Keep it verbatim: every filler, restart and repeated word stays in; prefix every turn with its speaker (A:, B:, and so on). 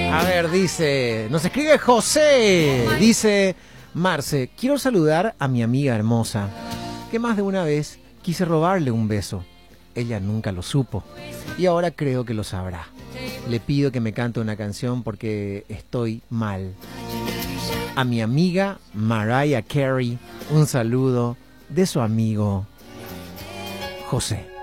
A: A ver, dice, nos escribe José, dice, Marce, quiero saludar a mi amiga hermosa, que más de una vez quise robarle un beso. Ella nunca lo supo y ahora creo que lo sabrá. Le pido que me cante una canción porque estoy mal. A mi amiga Mariah Carey, un saludo de su amigo José.